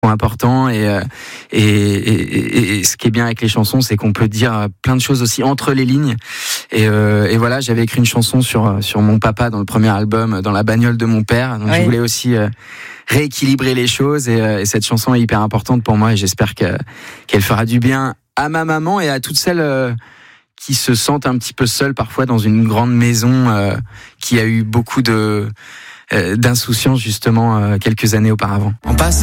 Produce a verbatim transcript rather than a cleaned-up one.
important et, euh, et, et, et ce qui est bien avec les chansons, c'est qu'on peut dire plein de choses aussi entre les lignes. Et, euh, et voilà, j'avais écrit une chanson sur sur mon papa dans le premier album, dans la bagnole de mon père. Donc oui. Je voulais aussi euh, rééquilibrer les choses et, euh, et cette chanson est hyper importante pour moi et j'espère que qu'elle fera du bien à ma maman et à toutes celles euh, qui se sentent un petit peu seules parfois dans une grande maison euh, qui a eu beaucoup de euh, d'insouciance justement euh, quelques années auparavant. En passant